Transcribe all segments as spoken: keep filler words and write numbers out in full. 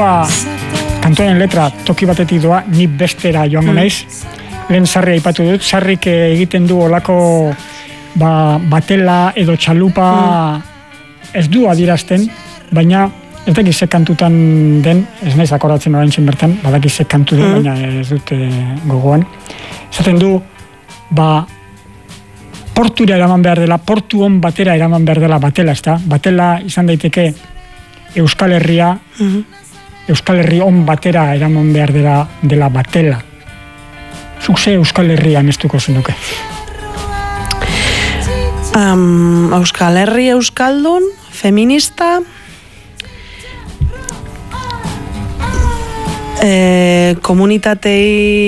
kantua, kantuaren letra toki batetik doa, ni bestera joango naiz. Lehen sarri aipatu dut, sarrik egiten du olako ba, batela edo txalupa ez du adierazten, baina ez dakiz ze kantutan den, ez naiz akoratzen oraintzen bertan, badakiz ze kantu den, baina ez dut gogoan. Esaten du, ba, portura eraman behar dela, portu on batera eraman behar dela batela, ez da? Batela izan daiteke Euskal Herria, Euskal Herri on batera eraman behar dela, dela batela. Zuk ze Euskal Herria amestuko zenuke? Um, Euskal Herri Euskaldun, feminista, e, komunitatei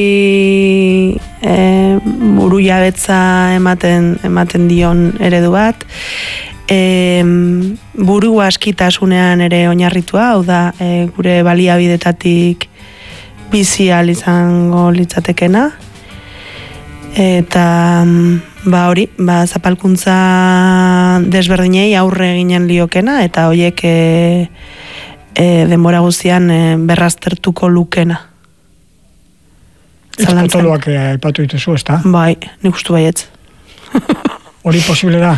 e, buru jabetza ematen, ematen dion eredu bat, e, buru askitasunean ere oinarritua, hau da, e, gure baliabidetatik bizi ahal izango litzatekena, eta ba hori, ba zapalkuntza desberdinei aurre eginen liokena, eta horiek e, e, denbora guztian e, berraztertuko lukena. Potoloak aipatu dituzu, ez da? Bai, nik ustu baietz. Hori posible da?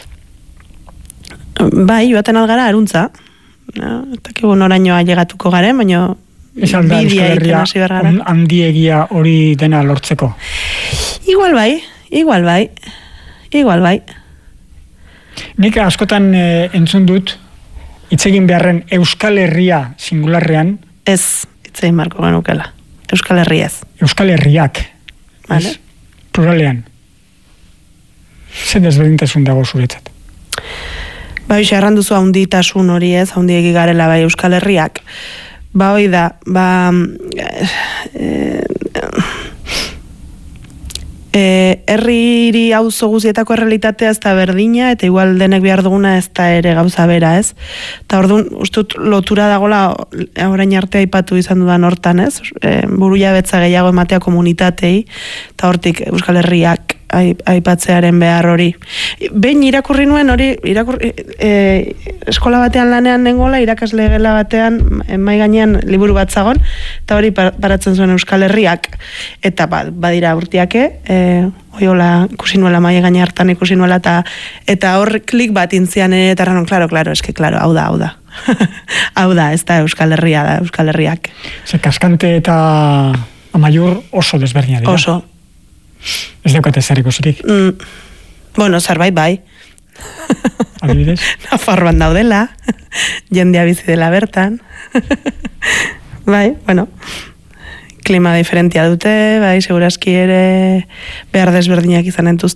Bai, joaten algara aruntza. Eta kibu norainoa llegatuko garen, baina esan da Euskal Herria handiegia hori dena lortzeko? Igual bai, igual bai, igual bai. Nik askotan e, entzun dut, hitzegin beharren Euskal Herria singularrean. Ez, hitzegin marko genukela. Euskal Herriaz. Euskal Herriak. Vale. Pluralean. Zer desberdintasun dago zuretzat? Ba, hoxe, erranduzu haunditasun hori ez, haundiegi garela bai Euskal Herriak. Ba, hoi da, ba... E, e, herri auzo guzietako errealitatea ez da berdina, eta igual denek behar duguna ez da ere gauza bera, ez? Eta orduan, ustut, lotura dagola, orain artea aipatu izan dudan hortan, ez? E, buru jabetza gehiago ematea komunitatei, eta hortik Euskal Herriak aipatzearen behar hori. Behin irakurri nuen hori, irakurri, e, eskola batean lanean nengola, irakasle gela batean, mai gainean liburu bat zagon, eta hori paratzen zuen Euskal Herriak. Eta ba, badira urtiake, e, oiola ikusi nuela mai gaine hartan ikusi nuela, eta, eta hor klik bat intzian ere, eta erranon, klaro, klaro, eske, klaro, hau da, hau da. Hau da, ez da Euskal Herria da, Euskal Herriak. Ze kaskante eta Amaiur oso desberdina dira. Oso. Ez daukate zerriko zirik? Mm, bueno, zerbait bai. Adibidez? Nafarroan daudela, jendea bizi dela bertan. Bai, bueno, klima diferentia dute, bai, segurazki ere behar desberdinak izan entuz